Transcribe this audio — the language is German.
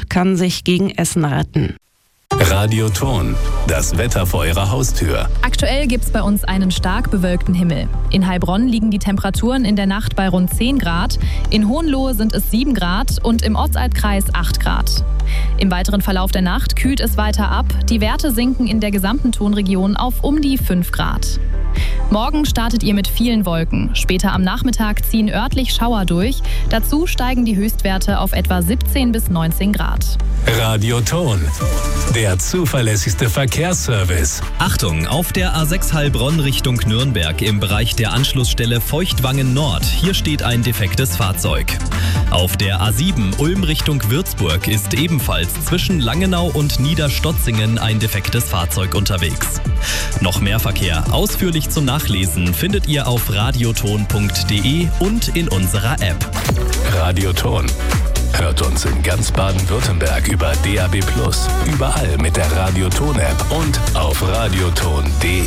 und kann sich gegen Essen retten. Radioton, das Wetter vor Ihrer Haustür. Aktuell gibt es bei uns einen stark bewölkten Himmel. In Heilbronn liegen die Temperaturen in der Nacht bei rund 10 Grad, in Hohenlohe sind es 7 Grad und im Ortsaltkreis 8 Grad. Im weiteren Verlauf der Nacht kühlt es weiter ab. Die Werte sinken in der gesamten Tonregion auf um die 5 Grad. Morgen startet ihr mit vielen Wolken. Später am Nachmittag ziehen örtlich Schauer durch. Dazu steigen die Höchstwerte auf etwa 17 bis 19 Grad. Radioton, der zuverlässigste Verkehrsservice. Achtung, auf der A6 Heilbronn Richtung Nürnberg im Bereich der Anschlussstelle Feuchtwangen Nord. Hier steht ein defektes Fahrzeug. Auf der A7 Ulm Richtung Würzburg ist ebenfalls zwischen Langenau und Niederstotzingen ein defektes Fahrzeug unterwegs. Noch mehr Verkehr ausführlich zum Nachlesen findet ihr auf radioton.de und in unserer App. Radioton. Hört uns in ganz Baden-Württemberg über DAB+, überall mit der Radioton-App und auf radioton.de.